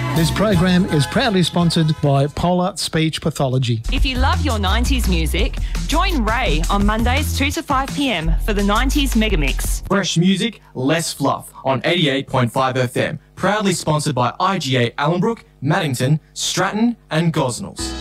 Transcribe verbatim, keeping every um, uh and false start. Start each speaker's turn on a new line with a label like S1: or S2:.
S1: This program is proudly sponsored by Polar Speech Pathology.
S2: If you love your nineties music, join Ray on Mondays two to five p m for the nineties Megamix.
S3: Fresh music, less fluff on eighty-eight point five F M. Proudly sponsored by I G A Allenbrook, Maddington, Stratton and Gosnells.